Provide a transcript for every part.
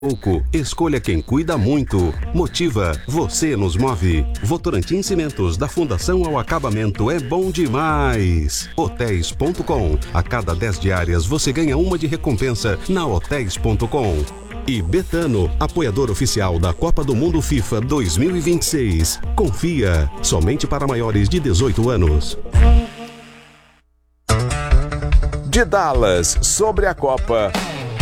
Pouco, escolha quem cuida muito. Motiva, você nos move. Votorantim Cimentos, da Fundação ao Acabamento, é bom demais. Hotéis.com, a cada 10 diárias você ganha uma de recompensa na Hotéis.com. E Betano, apoiador oficial da Copa do Mundo FIFA 2026. Confia, somente para maiores de 18 anos. De Dallas, sobre a Copa.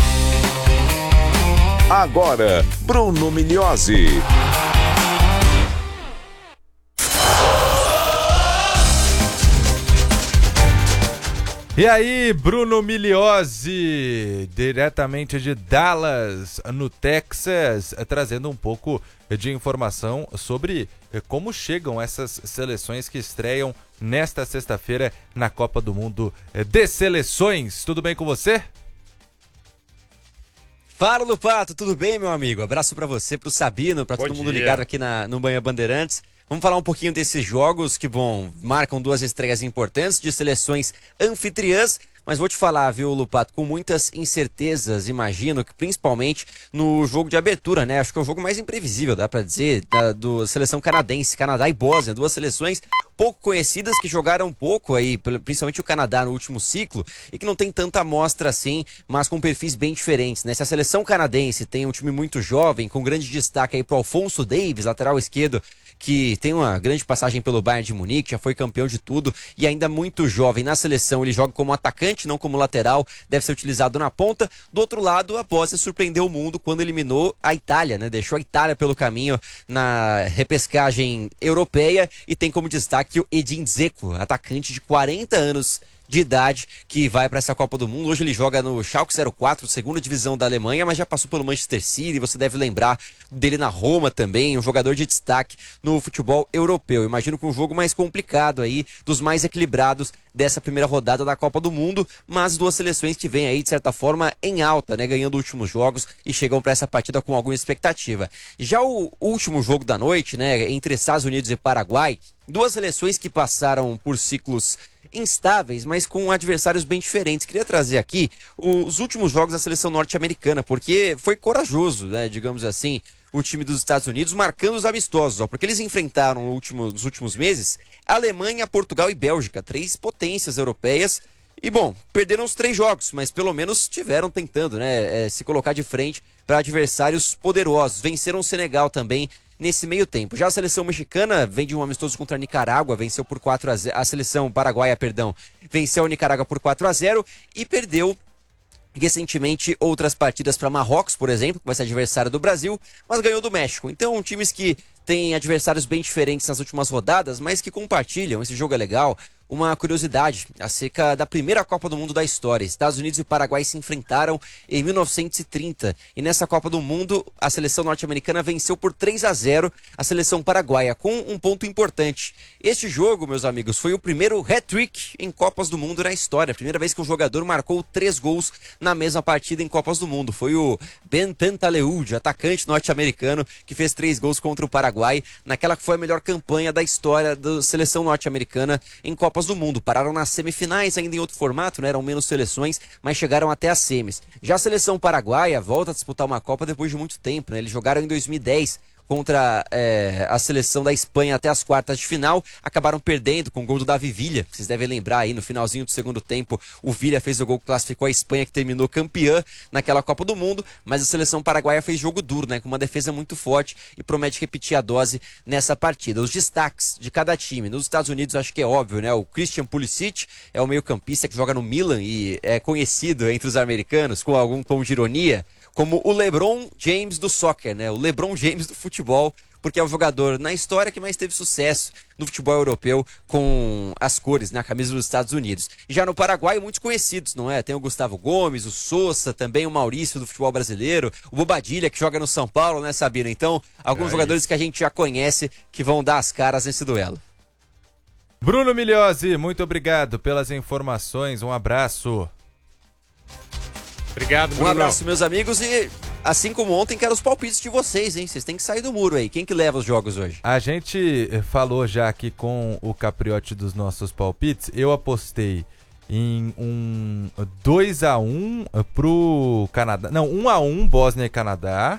Agora, Bruno Migliozzi. E aí, Bruno Migliozzi, diretamente de Dallas, no Texas, trazendo um pouco de informação sobre como chegam essas seleções que estreiam nesta sexta-feira na Copa do Mundo de Seleções. Tudo bem com você? Fala, Lupato, tudo bem, meu amigo? Abraço pra você, pro Sabino, pra todo mundo ligado aqui no Manhã Bandeirantes. Vamos falar um pouquinho desses jogos que, marcam duas estreias importantes de seleções anfitriãs. Mas vou te falar, viu, Lupato, com muitas incertezas, imagino, que principalmente no jogo de abertura, né? Acho que é o jogo mais imprevisível, dá pra dizer, da seleção canadense, Canadá e Bósnia, duas seleções pouco conhecidas que jogaram pouco aí, principalmente o Canadá no último ciclo, e que não tem tanta amostra assim, mas com perfis bem diferentes, né? Se a seleção canadense tem um time muito jovem, com grande destaque aí pro Alphonso Davies, lateral esquerdo, que tem uma grande passagem pelo Bayern de Munique, já foi campeão de tudo e ainda muito jovem na seleção. Ele joga como atacante, não como lateral, deve ser utilizado na ponta. Do outro lado, a Bósnia surpreendeu o mundo quando eliminou a Itália, né? Deixou a Itália pelo caminho na repescagem europeia e tem como destaque o Edin Dzeko, atacante de 40 anos de idade, que vai para essa Copa do Mundo. Hoje ele joga no Schalke 04, segunda divisão da Alemanha, mas já passou pelo Manchester City, você deve lembrar dele na Roma também, um jogador de destaque no futebol europeu. Imagino que um jogo mais complicado aí, dos mais equilibrados dessa primeira rodada da Copa do Mundo, mas duas seleções que vêm aí, de certa forma, em alta, né, ganhando últimos jogos e chegam para essa partida com alguma expectativa. Já o último jogo da noite, né, entre Estados Unidos e Paraguai, duas seleções que passaram por ciclos instáveis, mas com adversários bem diferentes. Queria trazer aqui os últimos jogos da seleção norte-americana, porque foi corajoso, né, digamos assim, o time dos Estados Unidos marcando os amistosos, porque eles enfrentaram nos últimos meses Alemanha, Portugal e Bélgica, três potências europeias, e perderam os 3 jogos, mas pelo menos estiveram tentando, né, se colocar de frente para adversários poderosos. Venceram o Senegal também nesse meio tempo. Já a seleção mexicana vem de um amistoso contra a Nicarágua, venceu por 4-0, a seleção paraguaia, venceu a Nicarágua por 4-0 e perdeu recentemente outras partidas para Marrocos, por exemplo, que vai ser adversário do Brasil, mas ganhou do México. Então, times que têm adversários bem diferentes nas últimas rodadas, mas que compartilham, esse jogo é legal. Uma curiosidade acerca da primeira Copa do Mundo da história. Estados Unidos e Paraguai se enfrentaram em 1930 e nessa Copa do Mundo a seleção norte-americana venceu por 3-0 a seleção paraguaia, com um ponto importante. Este jogo, meus amigos, foi o primeiro hat-trick em Copas do Mundo na história. A primeira vez que um jogador marcou 3 gols na mesma partida em Copas do Mundo. Foi o Ben Pantaleud, atacante norte-americano, que fez 3 gols contra o Paraguai, naquela que foi a melhor campanha da história da seleção norte-americana em Copas do Mundo. Pararam nas semifinais, ainda em outro formato, né? Eram menos seleções, mas chegaram até as semis. Já a seleção paraguaia volta a disputar uma Copa depois de muito tempo, né? Eles jogaram em 2010 contra a seleção da Espanha até as quartas de final, acabaram perdendo com o gol do Davi Villa, vocês devem lembrar aí, no finalzinho do segundo tempo, o Villa fez o gol que classificou a Espanha, que terminou campeã naquela Copa do Mundo, mas a seleção paraguaia fez jogo duro, né, com uma defesa muito forte e promete repetir a dose nessa partida. Os destaques de cada time, nos Estados Unidos acho que é óbvio, né, o Christian Pulisic é o meio-campista que joga no Milan e é conhecido entre os americanos, com algum tom de ironia, como o LeBron James do soccer, né? O LeBron James do futebol, porque é o jogador na história que mais teve sucesso no futebol europeu com as cores na camisa dos Estados Unidos. E já no Paraguai, muitos conhecidos, não é? Tem o Gustavo Gomes, o Sousa, também o Maurício do futebol brasileiro, o Bobadilha, que joga no São Paulo, né, Sabino? Então, alguns jogadores que a gente já conhece que vão dar as caras nesse duelo. Bruno Migliozzi, muito obrigado pelas informações, um abraço. Obrigado, Bruno. Um abraço, meus amigos, e assim como ontem, quero os palpites de vocês, hein? Vocês têm que sair do muro aí. Quem que leva os jogos hoje? A gente falou já aqui com o Capriotti dos nossos palpites. Eu apostei em um 2-1 pro Canadá. Não, 1-1 Bósnia e Canadá.